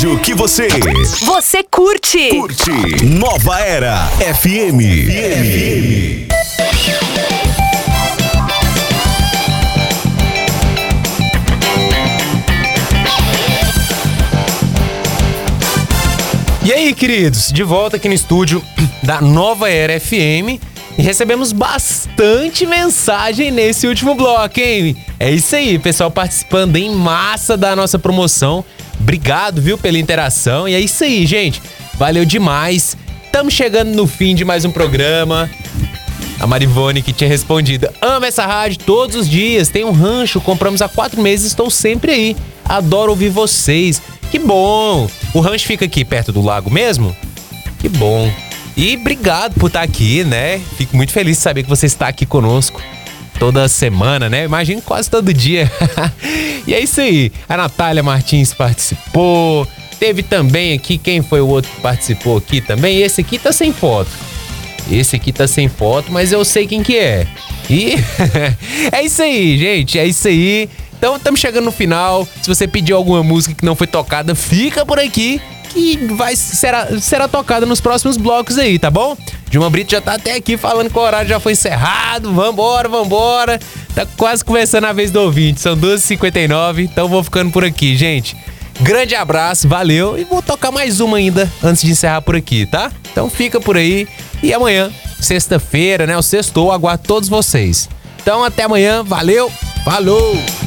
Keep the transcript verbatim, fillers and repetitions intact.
rádio que você... Você curte. Curte. Nova Era F M. F M. E aí, queridos, de volta aqui no estúdio da Nova Era F M e recebemos bastante mensagem nesse último bloco, hein? É isso aí, pessoal participando em massa da nossa promoção. Obrigado, viu, pela interação. E é isso aí, gente. Valeu demais. Estamos chegando no fim de mais um programa. A Marivone que tinha respondido: amo essa rádio todos os dias, tem um rancho, compramos há quatro meses, estou sempre aí. Adoro ouvir vocês. Que bom! O rancho fica aqui perto do lago mesmo? Que bom! E obrigado por estar aqui, né? Fico muito feliz de saber que você está aqui conosco toda semana, né? Imagino quase todo dia. E é isso aí. A Natália Martins participou. Teve também aqui, quem foi o outro que participou aqui também? Esse aqui tá sem foto. Esse aqui tá sem foto, mas eu sei quem que é. E é isso aí, gente. É isso aí. Então, estamos chegando no final. Se você pediu alguma música que não foi tocada, fica por aqui que vai, será, será tocada nos próximos blocos aí, tá bom? Dilma Brito já tá até aqui falando que o horário já foi encerrado. Vambora, vambora. Tá quase começando a vez do ouvinte. São duas e cinquenta e nove, então vou ficando por aqui, gente. Grande abraço, valeu. E vou tocar mais uma ainda antes de encerrar por aqui, tá? Então fica por aí. E amanhã, sexta-feira, né? O sextou, aguardo todos vocês. Então até amanhã, valeu, falou!